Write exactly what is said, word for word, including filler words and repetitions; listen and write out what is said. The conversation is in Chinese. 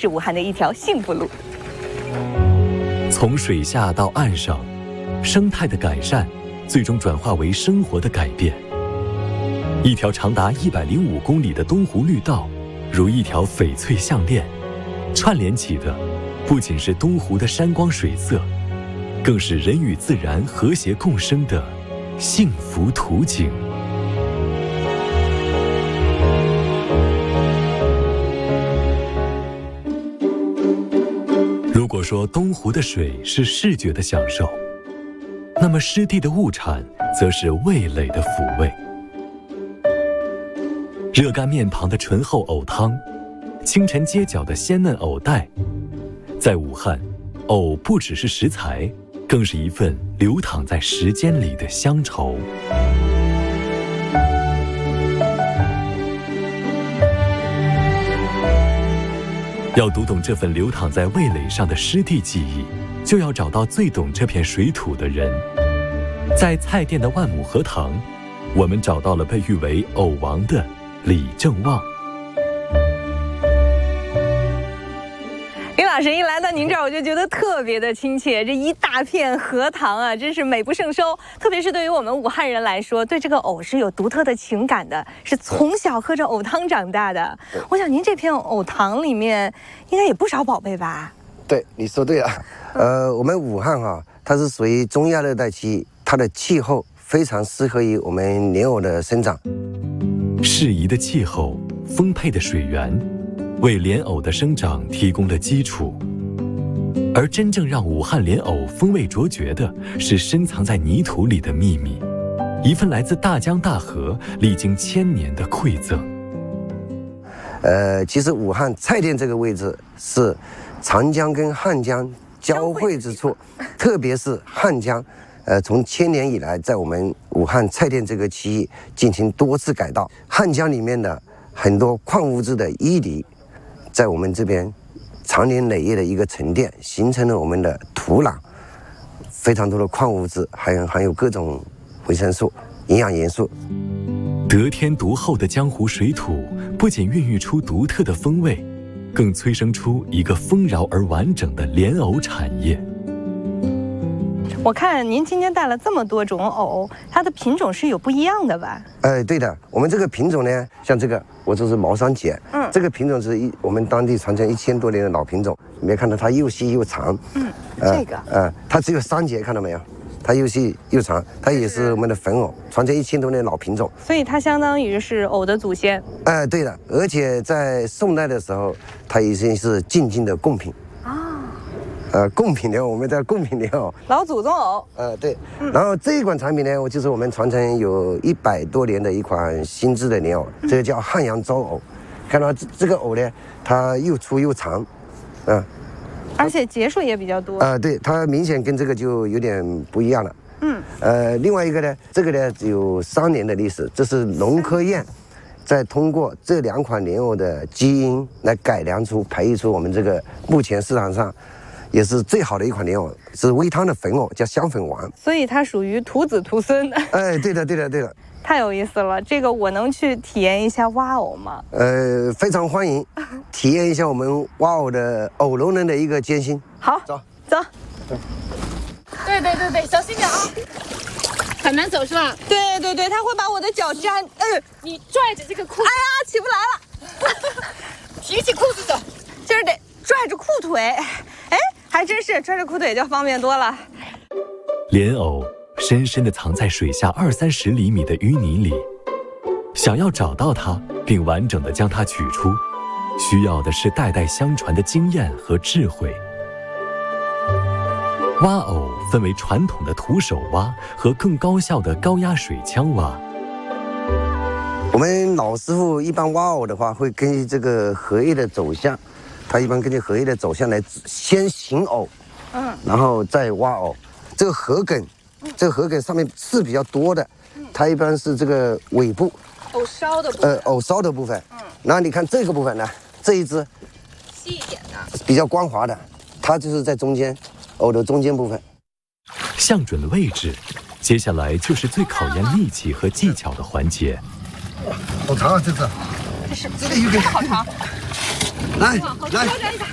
是武汉的一条幸福路。 从水下到岸上，生态的改善最终转化为生活的改变。一条长达一百零五公里的东湖绿道，如一条翡翠项链，串联起的不仅是东湖的山光水色，更是人与自然和谐共生的幸福图景。如果说东湖的水是视觉的享受，那么湿地的物产则是味蕾的抚慰。热干面旁的醇厚藕汤，清晨街角的鲜嫩藕带，在武汉，藕不只是食材，更是一份流淌在时间里的乡愁。要读懂这份流淌在味蕾上的湿地记忆，就要找到最懂这片水土的人。在菜店的万亩荷塘，我们找到了被誉为藕王的李正旺。 李老师一来到您这儿，我就觉得特别的亲切。这一大片荷塘啊，真是美不胜收。特别是对于我们武汉人来说，对这个藕是有独特的情感的，是从小喝着藕汤长大的。我想您这片藕塘里面应该也不少宝贝吧？ 对，你说对了。呃，我们武汉哈、啊，它是属于中亚热带区域，它的气候非常适合于我们莲藕的生长。 适宜的气候，丰沛的水源，为莲藕的生长提供了基础。而真正让武汉莲藕风味卓绝的，是深藏在泥土里的秘密，一份来自大江大河、历经千年的馈赠。 呃，其实武汉蔡甸这个位置是长江跟汉江交汇之处，特别是汉江，呃，从千年以来，在我们武汉蔡甸这个区域进行多次改道，汉江里面的很多矿物质的淤泥，在我们这边长年累月的一个沉淀，形成了我们的土壤，非常多的矿物质，还有含有各种维生素、营养元素。 得天独厚的江湖水土，不仅孕育出独特的风味，更催生出一个丰饶而完整的莲藕产业。 我看您今天带了这么多种藕，它的品种是有不一样的吧？ 呃，对的，我们这个品种呢，像这个，我这是毛山蕨，嗯，这个品种是一我们当地传承一千多年的老品种，你没看到它又细又长， 嗯， 呃、 这个， 呃，它只有三节，看到没有？它又细又长，它也是我们的粉藕，传承一千多年老品种， 所以它相当于是藕的祖先。 哎、呃，对的，而且在宋代的时候，它已经是进京的贡品。呃，贡品莲藕，我们叫贡品莲藕， 老祖宗藕。 呃，对。嗯、然后这一款产品呢，我就是我们传承有一百多年的一款新制的莲藕，嗯、这个叫汉阳招藕。看到这这个藕呢，它又粗又长，啊、呃， 而且节数也比较多。 啊、呃，对，它明显跟这个就有点不一样了。嗯。呃，另外一个呢，这个呢只有三年的历史，这是农科院在通过这两款莲藕的基因来改良出、培育出我们这个目前市场上也是最好的一款莲藕，是煨汤的粉藕，叫香粉王， 所以它属于徒子徒孙。 哎，对的，对的，对的， 太有意思了。这个我能去体验一下挖藕吗？ 呃，非常欢迎，体验一下我们挖藕的藕农人的一个艰辛。 好， 走走。 对对对对，小心点啊！很难走是吧？ 对对对，他会把我的脚粘。嗯， 你拽着这个裤子。 哎呀，起不来了。 提起裤子走， 今儿得拽着裤腿。哎，还真是拽着裤腿就方便多了。 莲藕深深地藏在水下二三十厘米的淤泥里，想要找到它并完整地将它取出，需要的是代代相传的经验和智慧。挖藕分为传统的徒手挖和更高效的高压水枪挖。 我们老师傅一般挖藕的话，会根据这个荷叶的走向，他一般根据荷叶的走向来先行藕，嗯，然后再挖藕。这个荷梗，这个荷梗上面刺比较多的，它一般是这个尾部， 藕梢的部分， 呃，藕梢的部分。嗯，然后你看这个部分呢，这一只细一点的， 比较光滑的，它就是在中间，藕的中间部分。 向准了位置，接下来就是最考验力气和技巧的环节。 好长啊，这只， 这是这个有点好长。 来来， 挑战一下。